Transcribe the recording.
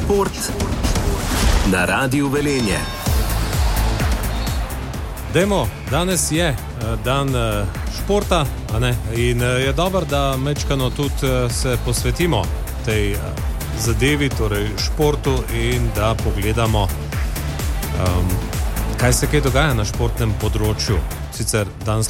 Šport na Radiu Velenje. Dajmo, danes je dan športa, a ne? In je dobro, da mečkano tudi se posvetimo tej zadevi, torej športu, in da pogledamo, kaj se kaj dogaja na športnem področju. Sicer danes